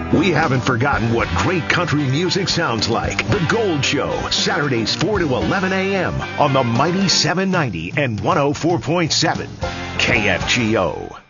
We haven't forgotten what great country music sounds like. The Gold Show, Saturdays 4 to 11 a.m. on the Mighty 790 and 104.7 KFGO.